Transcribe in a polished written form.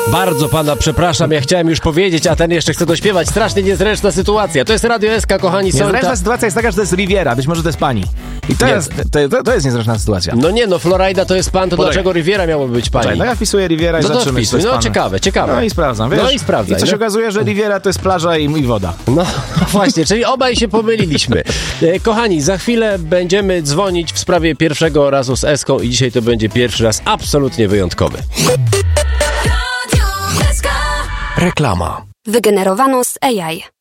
Bardzo pana przepraszam, ja chciałem już powiedzieć, a ten jeszcze chce dośpiewać. Strasznie niezręczna sytuacja. To jest Radio SK, kochani. Niezręczna sytuacja jest taka, że to jest Riviera, być może to jest pani. I to jest niezręczna sytuacja. No nie, no Florida to jest pan, to dlaczego Riviera miałoby być pani? No ja wpisuję Riviera i no to zobaczymy, wpisuj. No ciekawe. No i sprawdzam, wiesz? No i sprawdzaj. I co się okazuje, że Riviera to jest plaża i woda. No właśnie, czyli obaj się pomyliliśmy. Kochani, za chwilę będziemy dzwonić w sprawie pierwszego razu z Eską i dzisiaj to będzie pierwszy raz absolutnie wyjątkowy. Reklama. Wygenerowano z AI.